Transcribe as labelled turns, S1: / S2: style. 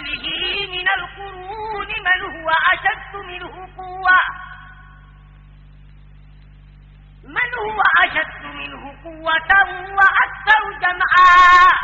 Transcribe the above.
S1: قبله من القرون من هو أشد منه قوة وأكثر جمعا